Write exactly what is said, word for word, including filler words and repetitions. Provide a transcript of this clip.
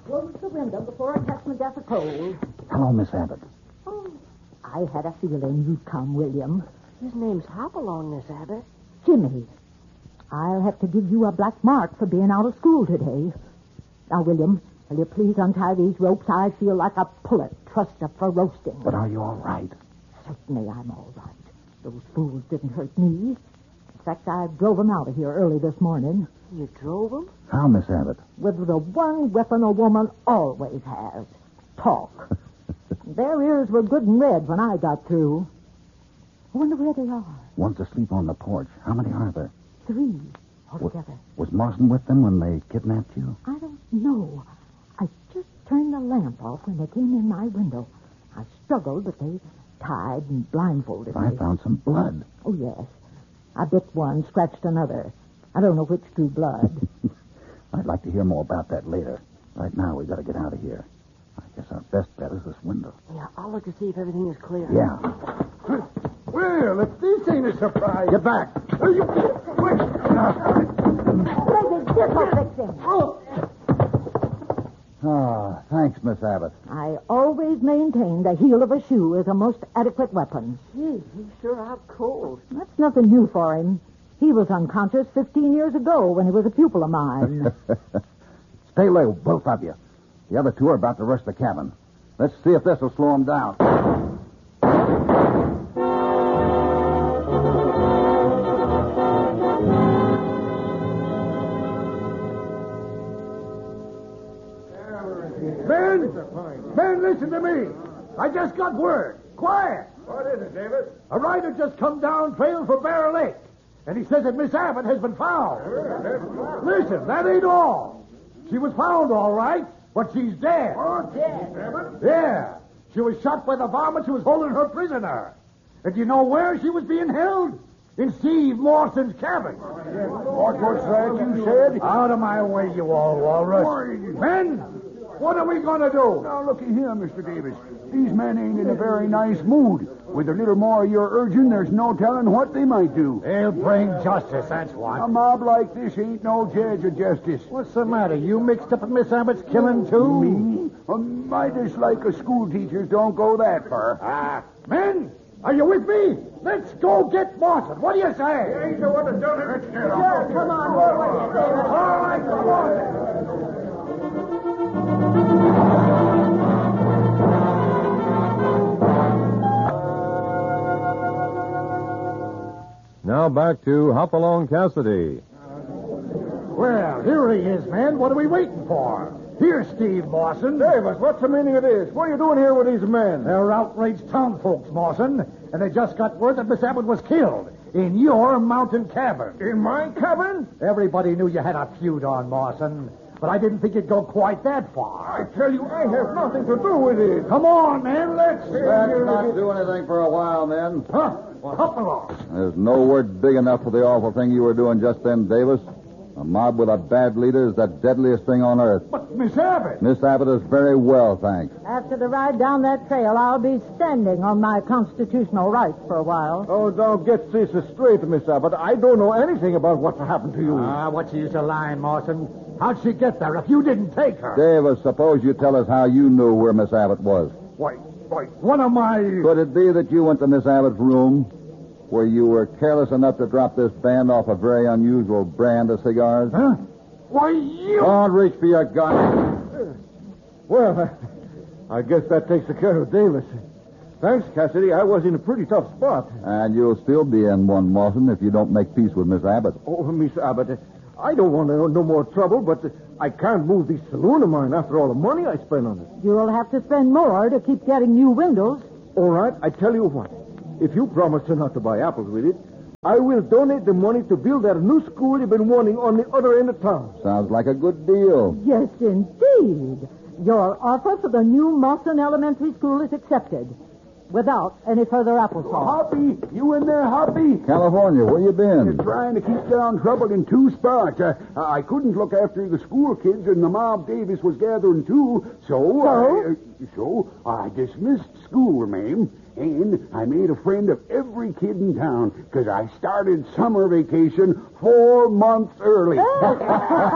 close the window before I catch my death of cold. Hello, Miss Abbott. Oh, I had a feeling you'd come, William. His name's Hopalong, Miss Abbott. Jimmy, I'll have to give you a black mark for being out of school today. Now, William, will you please untie these ropes? I feel like a pullet trussed up for roasting. But are you all right? Certainly I'm all right. Those fools didn't hurt me. In fact, I drove them out of here early this morning. You drove him? How, Miss Abbott? With the one weapon a woman always has. Talk. Their ears were good and red when I got through. I wonder where they are. One's asleep on the porch. How many are there? Three altogether. Was Morrison with them when they kidnapped you? I don't know. I just turned the lamp off when they came in my window. I struggled, but they tied and blindfolded I me. found some blood. Oh, yes. I bit one, scratched another. I don't know which drew blood. I'd like to hear more about that later. Right now, we've got to get out of here. I guess our best bet is this window. Yeah, I'll look to see if everything is clear. Yeah. Well, if this ain't a surprise. Get back. Maybe this will fix him. Ah, thanks, Miss Abbott. I always maintain the heel of a shoe is a most adequate weapon. Gee, he's sure out cold. That's nothing new for him. He was unconscious fifteen years ago when he was a pupil of mine. Stay low, both of you. The other two are about to rush the cabin. Let's see if this will slow them down. Men! Men, listen to me. I just got word. Quiet. What is it, David? A rider just come down trail for Bear Lake. And he says that Miss Abbott has been found. Listen, that ain't all. She was found all right, but she's dead. Oh, dead. Abbott? Yeah. She was shot by the varmint who was holding her prisoner. And do you know where she was being held? In Steve Mawson's cabin. What was that you said? Out of my way, you all walrus. Men, what are we going to do? Now, looky here, Mister Davis. These men ain't in a very nice mood. With a little more of your urging, there's no telling what they might do. They'll bring justice, that's A what. mob like this ain't no judge of justice. What's the matter? You mixed up in Miss Abbott's killing, too? Me? A mighty like a school teachers don't go that far. Ah, men, are you with me? Let's go get Mawson. What do you say? You ain't the one that done it. Let's get on. Sure, come on. We're with you, David. All right, come on. Now back to Hopalong Cassidy. Well, here he is, man. What are we waiting for? Here's Steve Mawson. Davis, what's the meaning of this? What are you doing here with these men? They're outraged town folks, Mawson, and they just got word that Miss Abbott was killed in your mountain cabin. In my cabin? Everybody knew you had a feud on, Mawson, but I didn't think you'd go quite that far. I tell you, I have nothing to do with it. Come on, man, let's... Let's not do anything for a while, men. Huh? Up along. There's no word big enough for the awful thing you were doing just then, Davis. A mob with a bad leader is the deadliest thing on earth. But Miss Abbott... Miss Abbott is very well, thanks. After the ride down that trail, I'll be standing on my constitutional rights for a while. Oh, don't get this straight, Miss Abbott. I don't know anything about what's happened to you. Ah, what's the use of lying, Mawson? How'd she get there if you didn't take her? Davis, suppose you tell us how you knew where Miss Abbott was. Why, why, one of my... Could it be that you went to Miss Abbott's room where you were careless enough to drop this band off a very unusual brand of cigars? Huh? Why, you... Don't reach for your gun. Well, I guess that takes care of Davis. Thanks, Cassidy. I was in a pretty tough spot. And you'll still be in one, Mawson, if you don't make peace with Miss Abbott. Oh, Miss Abbott, I don't want no, no more trouble, but I can't move this saloon of mine after all the money I spent on it. You'll have to spend more to keep getting new windows. All right, I tell you what. If you promise to not to buy apples with it, I will donate the money to build that new school you've been wanting on the other end of town. Sounds like a good deal. Yes, indeed. Your offer for the new Mawson Elementary School is accepted. Without any further applesauce. Hoppy, you in there, Hoppy? California, where you been? Trying to keep down trouble in two spots. Uh, I couldn't look after the school kids, and the mob Davis was gathering too. So, So? I, uh, so I dismissed school, ma'am, and I made a friend of every kid in town because I started summer vacation four months early.